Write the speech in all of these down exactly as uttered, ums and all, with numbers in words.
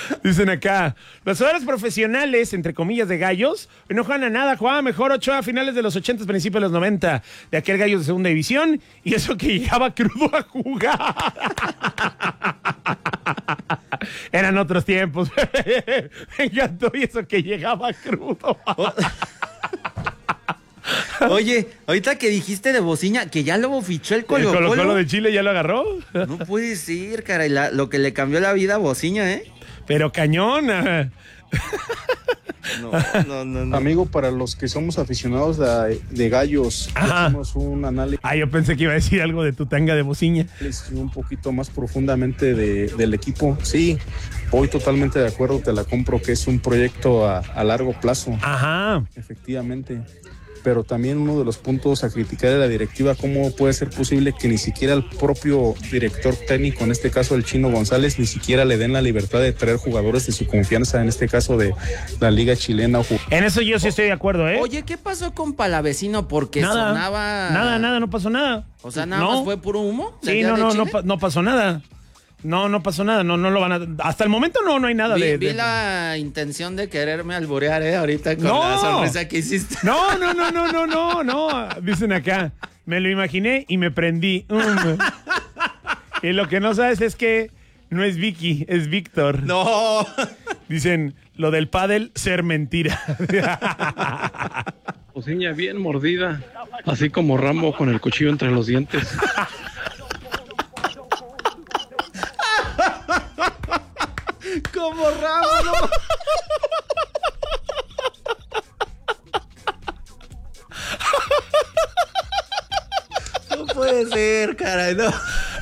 Dicen acá, los jugadores profesionales, entre comillas, de Gallos, no juegan a nada, jugaba mejor Ochoa a finales de los ochenta, principios de los noventa, de aquel Gallos de segunda división, y eso que llegaba crudo a jugar. Eran otros tiempos. Me encantó, y eso que llegaba crudo. Oye, ahorita que dijiste de Bociña, que ya luego fichó el Colo Colo. ¿El Colo Colo de Chile ya lo agarró? No puede ser, caray, la, lo que le cambió la vida a Bociña, ¿eh? Pero cañón. No, no, no, no. Amigo, para los que somos aficionados de, de Gallos, hacemos un análisis. Ah, yo pensé que iba a decir algo de tu tanga de Bociña. Un poquito más profundamente de, del equipo. Sí, voy totalmente de acuerdo, te la compro, que es un proyecto a, a largo plazo. Ajá. Efectivamente. Pero también uno de los puntos a criticar de la directiva, cómo puede ser posible que ni siquiera el propio director técnico, en este caso el Chino González, ni siquiera le den la libertad de traer jugadores de su confianza, en este caso de la liga chilena. En eso yo sí estoy de acuerdo, ¿eh? Oye, ¿qué pasó con Palavecino? Porque nada, sonaba... Nada, nada, no pasó nada. O sea, ¿nada no. más fue puro humo? Sí, no, no, no, no pasó nada. No, no pasó nada, no, no lo van a... Hasta el momento no, no hay nada vi, de, Vi de... la intención de quererme alborear, ¿eh? Ahorita con no. la sorpresa que hiciste. No, no, no, no, no, no, no. Dicen acá, me lo imaginé y me prendí. Mm. Y lo que no sabes es que no es Vicky, es Víctor. No. Dicen, lo del pádel, ser mentira. Bociña bien mordida, así como Rambo con el cuchillo entre los dientes. Como Rambo, ¿no? No puede ser, caray, no.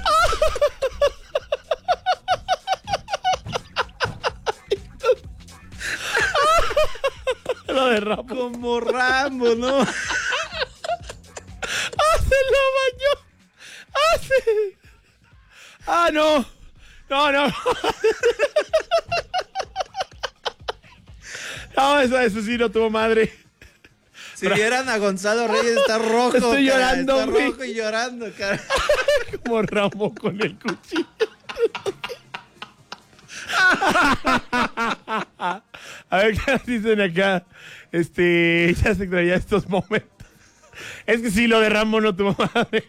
Lo de Rambo. Como Rambo, ¿no? ¡Ah, se lo bañó! ¡Ah, sí! ¡Ah, no! No, no. No, eso, eso sí no tuvo madre. Si vieran a Gonzalo Reyes, está rojo. Estoy cara, llorando, está güey. rojo y llorando, cara. Como Rambo con el cuchillo. A ver qué dicen acá. Este, ya se extraña estos momentos. Es que sí, lo de Rambo no tuvo madre.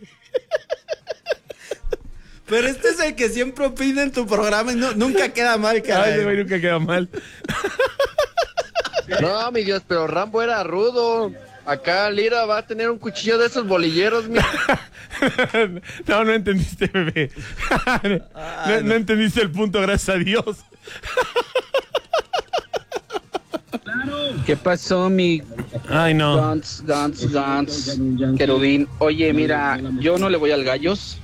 Pero este es el que siempre opina en tu programa y no, nunca queda mal, cara. Ay, ese güey nunca queda mal. No, mi Dios, pero Rambo era rudo. Acá Lira va a tener un cuchillo de esos bolilleros, mi... No, no entendiste, bebé. No, ah, no, no. no entendiste el punto, gracias a Dios. ¿Qué pasó, mi Ay, no. Gans, Gans, Gans, Querubín? Oye, mira, yo no le voy al Gallos,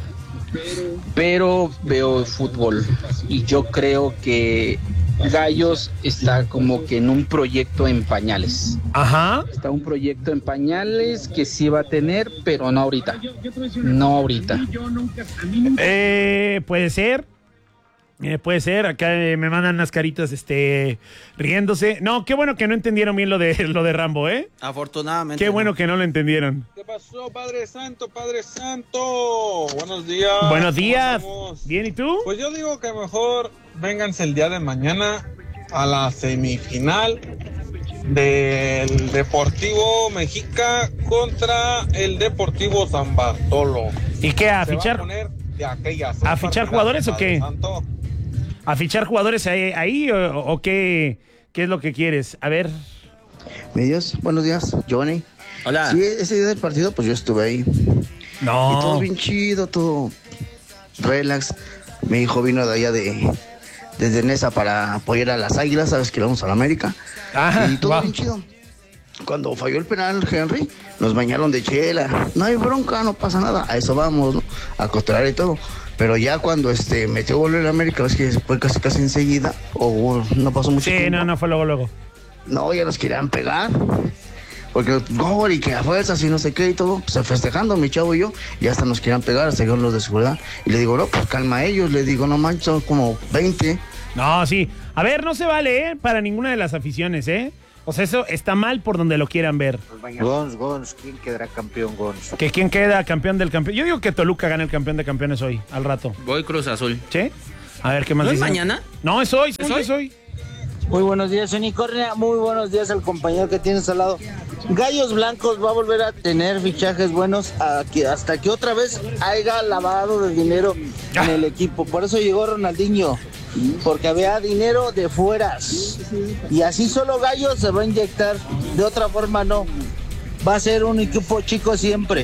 pero veo fútbol y yo creo que Gallos está como que en un proyecto en pañales. Ajá. Está un proyecto en pañales que sí va a tener, pero no ahorita. No ahorita. Eh, puede ser. Eh, puede ser, acá eh, me mandan unas caritas este, riéndose. No, qué bueno que no entendieron bien lo de, lo de Rambo, ¿eh? Afortunadamente. Qué bueno que no lo entendieron. ¿Qué pasó, Padre Santo, Padre Santo? Buenos días. Buenos días. ¿Cómo estamos? ¿Bien y tú? Pues yo digo que mejor vénganse el día de mañana a la semifinal del Deportivo Mexica contra el Deportivo San Bartolo. ¿Y qué, a Se va fichar? a poner de aquellas ¿A fichar jugadores o qué? Santo. ¿A fichar jugadores ahí, ahí o, o qué, qué es lo que quieres? A ver. Medios, buenos días, Johnny. Hola. Sí, ese día del partido, pues yo estuve ahí. No. Y todo bien chido, todo relax. Mi hijo vino de allá de desde Nesa para apoyar a las Águilas, sabes que vamos a la América. Ajá, y todo wow. bien chido. Cuando falló el penal Henry, nos bañaron de chela. No hay bronca, no pasa nada. A eso vamos, ¿no? A costear y todo. Pero ya cuando este metió gol en América, es que fue casi casi enseguida, o no pasó mucho Sí, tiempo. no, no fue luego, luego. No, ya nos querían pegar. Porque gol y que a fuerzas y no sé qué y todo, pues festejando mi chavo y yo, y hasta nos querían pegar, hasta llegaron los de seguridad. Y le digo, no, pues calma a ellos, le digo, no manches, son como veinte. No, sí. A ver, no se vale, ¿eh? Para ninguna de las aficiones, ¿eh? O sea, eso está mal por donde lo quieran ver. Gons, Gons, ¿quién quedará campeón, Gons? ¿Que quién queda campeón del campeón? Yo digo que Toluca gana el campeón de campeones hoy, al rato. Voy Cruz Azul. ¿Sí? A ver, ¿qué más ¿No es dicen? mañana? No, es hoy, ¿Es hoy? es hoy. Muy buenos días, Unicornia. Muy buenos días al compañero que tienes al lado. Gallos Blancos va a volver a tener fichajes buenos a que, hasta que otra vez haya lavado de dinero Ah. en el equipo. Por eso llegó Ronaldinho, porque había dinero de fueras. Y así solo Gallos se va a inyectar. De otra forma no. Va a ser un equipo chico siempre.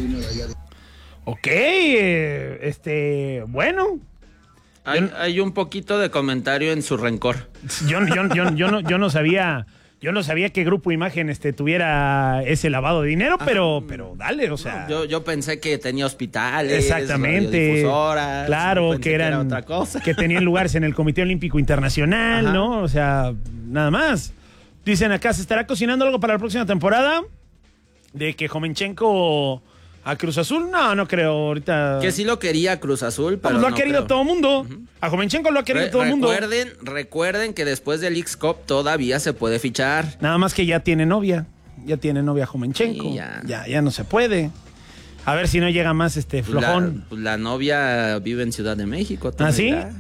Ok, eh, este, bueno. Hay, Yo- hay un poquito de comentario en su rencor. Yo, yo, yo, yo, no, yo no sabía, yo no sabía que Grupo Imagen este, tuviera ese lavado de dinero, pero, pero dale, o sea. Yo, yo pensé que tenía hospitales, Exactamente. radiodifusoras, Claro, pensé que eran era otra cosa. que tenían lugares en el Comité Olímpico Internacional, Ajá. ¿no? O sea, nada más. Dicen acá, ¿se estará cocinando algo para la próxima temporada? De que Jomenchenko a Cruz Azul, no, no creo ahorita. Que sí lo quería Cruz Azul, No, pero pues lo ha no querido creo. todo el mundo. A Jomenchenko lo ha querido Re- todo el mundo. recuerden, recuerden que después del X-Cup todavía se puede fichar. Nada más que ya tiene novia. Ya tiene novia Jomenchenko. Sí, ya. ya. ya, no se puede. A ver si no llega más este flojón. La, pues la novia vive en Ciudad de México. tú ¿Ah, me sí? dirás.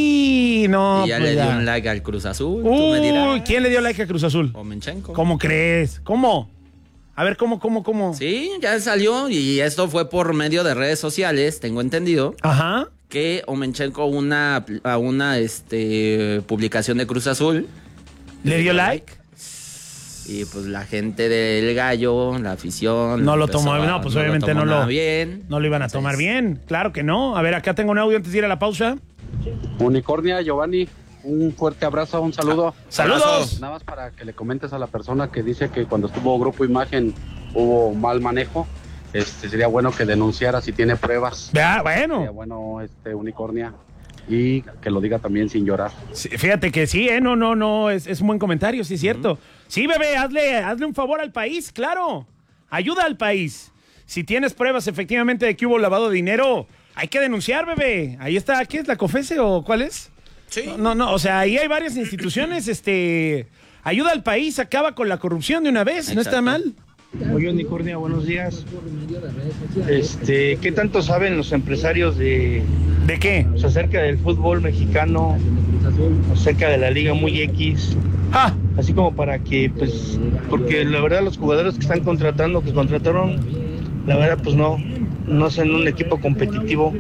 Y no. Y ya pues le ya. dio un like al Cruz Azul. tú me Uy, dirás. ¿quién le dio like a Cruz Azul? Omenchenko. ¿Cómo crees? ¿Cómo? A ver, ¿cómo, cómo, cómo? Sí, ya salió y esto fue por medio de redes sociales, tengo entendido. Ajá. Que Omenchenko una, a una este, publicación de Cruz Azul. ¿Le dio like? Y pues la gente del Gallo, la afición. No lo empezó tomó, a- no, pues lo obviamente tomó no lo. nada bien. No lo iban a tomar bien. Claro que no. A ver, acá tengo un audio antes de ir a la pausa. Unicornia, Giovanni, un fuerte abrazo, un saludo. ¡Saludos! Nada más para que le comentes a la persona que dice que cuando estuvo Grupo Imagen hubo mal manejo. Este, sería bueno que denunciara si tiene pruebas. Ya, bueno. Sería bueno, este, Unicornia, y que lo diga también sin llorar. Sí, fíjate que sí, ¿eh? No, no, no, es, es un buen comentario, sí es cierto. Sí, bebé, hazle, hazle un favor al país, claro. Ayuda al país. Si tienes pruebas efectivamente de que hubo lavado de dinero, hay que denunciar, bebé. Ahí está, ¿qué es la COFESE o cuál es? Sí. No, no, no, o sea, ahí hay varias instituciones, este, ayuda al país, acaba con la corrupción de una vez, no está Exacto. mal. Oye, Unicornia, buenos días. Este, ¿qué tanto saben los empresarios de, ¿De qué? pues, acerca del fútbol mexicano, acerca de la Liga Muy X? Ah, Así como para que, pues, porque la verdad los jugadores que están contratando, que contrataron, la verdad, pues no, no hacen un equipo competitivo.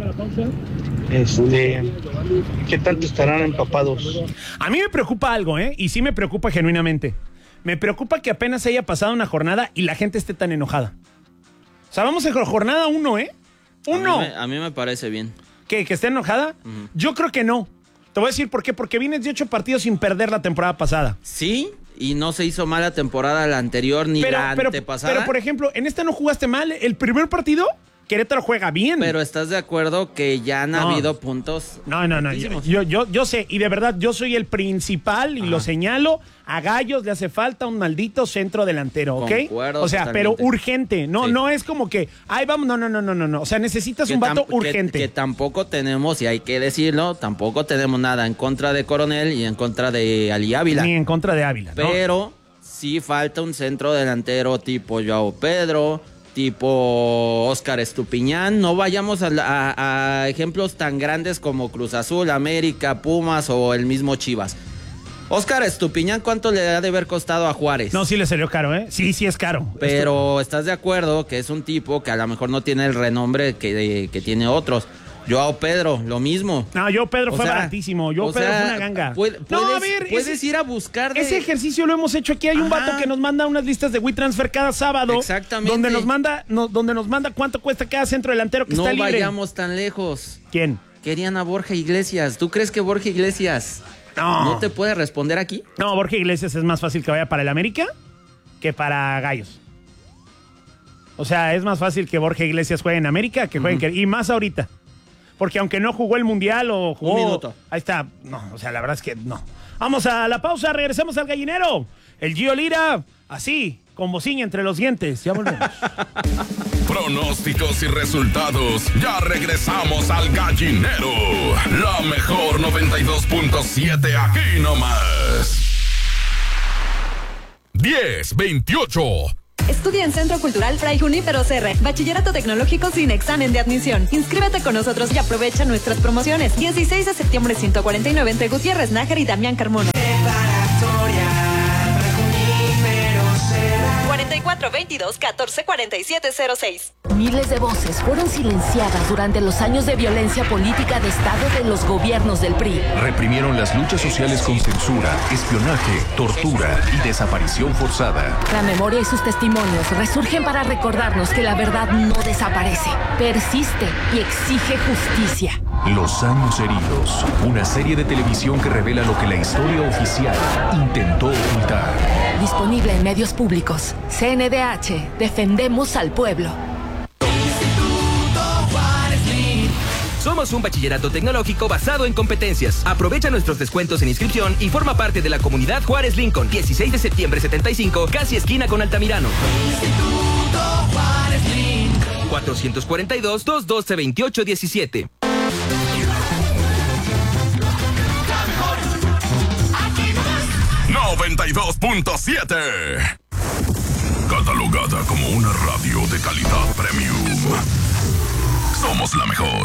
Este, ¿qué tanto estarán empapados? a mí me preocupa algo, ¿eh? Y sí me preocupa genuinamente. Me preocupa que apenas haya pasado una jornada y la gente esté tan enojada. O sea, vamos en jornada uno, ¿eh? Uno. A mí, me, a mí me parece bien. ¿Qué? ¿Que esté enojada? Ujú. Yo creo que no. Te voy a decir por qué. Porque vienes de ocho partidos sin perder la temporada pasada. Sí, y no se hizo mala temporada la anterior ni Pero, la pero, antepasada. pero, por ejemplo, en esta no jugaste mal. El primer partido, Querétaro juega bien. Pero estás de acuerdo que ya han No. habido puntos. No, no, no. Yo, altísimos. yo, yo, yo sé, y de verdad, yo soy el principal y lo señalo. A Gallos le hace falta un maldito centro delantero, ¿ok? Concuerdo O sea, totalmente. pero urgente. No, Sí. no es como que, ay, vamos, no, no, no, no, no, no. O sea, necesitas Que un vato tam- que- urgente. Que, tampoco tenemos, y hay que decirlo, tampoco tenemos nada en contra de Coronel y en contra de Ali Ávila. Ni en contra de Ávila, ¿no? Pero sí falta un centro delantero tipo Joao Pedro, tipo Óscar Estupiñán. No vayamos a, la- a- a ejemplos tan grandes como Cruz Azul, América, Pumas o el mismo Chivas. Óscar Estupiñán, ¿cuánto le ha de haber costado a Juárez? No, sí le salió caro, ¿eh? Sí, sí es caro. Pero estás de acuerdo que es un tipo que a lo mejor no tiene el renombre que, que tiene otros. Joao Pedro, lo mismo. No, yo Pedro O fue sea, baratísimo. Yo o Pedro sea, fue una ganga. puede- no, a puedes- ver, puedes ese, ir a buscar de- ese ejercicio lo hemos hecho aquí. Hay un Ajá. vato que nos manda unas listas de WeTransfer cada sábado. Exactamente. Donde nos manda, no- donde nos manda cuánto cuesta cada centro delantero que No está libre. vayamos tan lejos. ¿Quién? Querían a Borja Iglesias. ¿Tú crees que Borja Iglesias No. no te puede responder aquí? No, Borja Iglesias es más fácil que vaya para el América que para Gallos. O sea, es más fácil que Borja Iglesias juegue en América que juegue en Quer- y más ahorita. Porque aunque no jugó el Mundial o jugó... Un minuto. Ahí está. No, o sea, la verdad es que no. Vamos a la pausa, regresemos al gallinero. El Gio Lira, así, con bocina entre los dientes. Ya volvemos. Pronósticos y resultados. Ya regresamos al gallinero. La mejor noventa y dos punto siete aquí nomás. diez veintiocho. Estudia en Centro Cultural Fray Junípero Serra, Bachillerato Tecnológico sin examen de admisión. Inscríbete con nosotros y aprovecha nuestras promociones. dieciséis de septiembre ciento cuarenta y nueve entre Gutiérrez Nájera y Damián Carmona. cuarenta y cuatro veintidós catorce cuarenta y siete cero seis. Miles de voces fueron silenciadas durante los años de violencia política de Estado de los gobiernos del P R I. Reprimieron las luchas sociales con censura, espionaje, tortura y desaparición forzada. La memoria y sus testimonios resurgen para recordarnos que la verdad no desaparece, persiste y exige justicia. Los años heridos, una serie de televisión que revela lo que la historia oficial intentó ocultar. Disponible en medios públicos. C N D H, defendemos al pueblo. Somos un bachillerato tecnológico basado en competencias. Aprovecha nuestros descuentos en inscripción y forma parte de la comunidad Juárez Lincoln. dieciséis de septiembre setenta y cinco, casi esquina con Altamirano. Instituto Juárez Lincoln. cuatrocientos cuarenta y dos, doscientos doce, veintiocho diecisiete. noventa y dos punto siete. Catalogada como una radio de calidad premium. Somos la mejor.